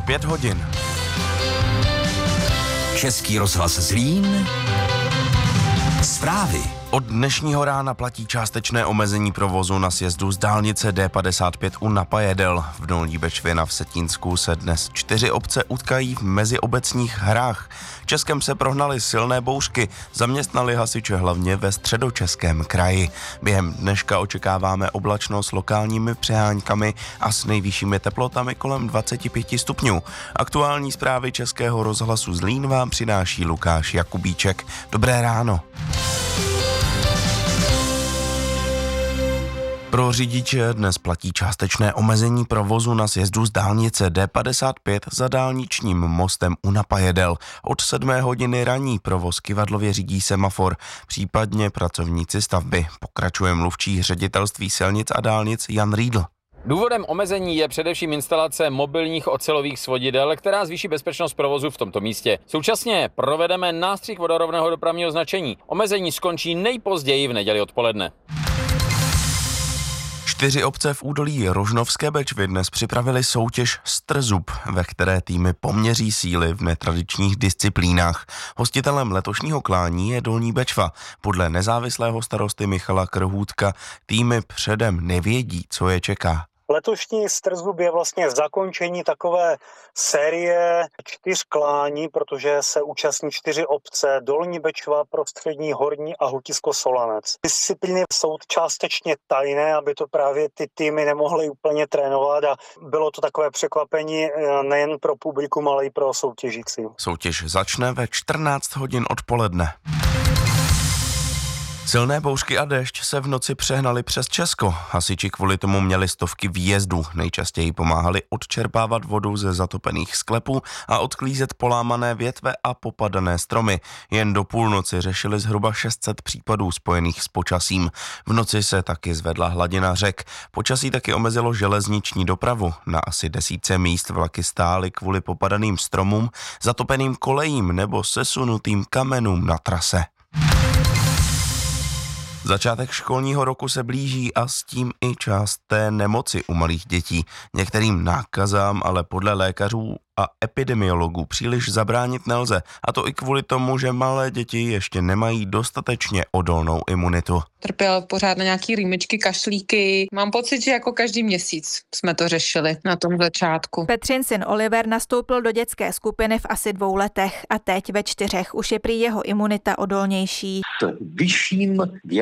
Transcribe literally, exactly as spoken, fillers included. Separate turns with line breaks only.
Pět hodin.
Český rozhlas Zlín. Zprávy.
Od dnešního rána platí částečné omezení provozu na sjezdu z dálnice D padesát pět u Napajedel. V Dolní Bečvě na Vsetínsku se dnes čtyři obce utkají v meziobecních hrách. Českem se prohnaly silné bouřky, zaměstnali hasiče hlavně ve Středočeském kraji. Během dneška očekáváme oblačno s lokálními přeháňkami a s nejvyššími teplotami kolem dvacet pět stupňů. Aktuální zprávy Českého rozhlasu Zlín vám přináší Lukáš Jakubíček. Dobré ráno. Pro řidiče dnes platí částečné omezení provozu na sjezdu z dálnice D padesát pět za dálničním mostem u Napajedel. Od sedmé hodiny raní provoz kyvadlově řídí semafor, případně pracovníci stavby. Pokračuje mluvčí ředitelství silnic a dálnic Jan Riedl.
Důvodem omezení je především instalace mobilních ocelových svodidel, která zvýší bezpečnost provozu v tomto místě. Současně provedeme nástřih vodorovného dopravního značení. Omezení skončí nejpozději v neděli odpoledne.
Čtyři obce v údolí Rožnovské Bečvy dnes připravili soutěž Strzub, ve které týmy poměří síly v netradičních disciplínách. Hostitelem letošního klání je Dolní Bečva. Podle nezávislého starosty Michala Krhůtka týmy předem nevědí, co je čeká.
Letošní Strzub je vlastně zakončení takové série čtyř klání, protože se účastní čtyři obce: Dolní Bečva, Prostřední, Horní a Hutisko-Solanec. Disciplíny jsou částečně tajné, aby to právě ty týmy nemohly úplně trénovat, a bylo to takové překvapení nejen pro publikum, ale i pro soutěžící.
Soutěž začne ve čtrnáct hodin odpoledne. Silné bouřky a déšť se v noci přehnaly přes Česko. Hasiči kvůli tomu měli stovky výjezdů. Nejčastěji pomáhali odčerpávat vodu ze zatopených sklepů a odklízet polámané větve a popadané stromy. Jen do půlnoci řešili zhruba šest set případů spojených s počasím. V noci se taky zvedla hladina řek. Počasí taky omezilo železniční dopravu. Na asi desítce míst vlaky stály kvůli popadaným stromům, zatopeným kolejím nebo sesunutým kamenům na trase. Začátek školního roku se blíží a s tím i část té nemoci u malých dětí. Některým nákazám ale podle lékařů a epidemiologů příliš zabránit nelze, a to i kvůli tomu, že malé děti ještě nemají dostatečně odolnou imunitu.
Trpěl pořád na nějaký rýmičky, kašlíky. Mám pocit, že jako každý měsíc jsme to řešili na tom začátku.
Petřin syn Oliver nastoupil do dětské skupiny v asi dvou letech a teď ve čtyřech už je prý jeho imunita odolnější.
V vyšším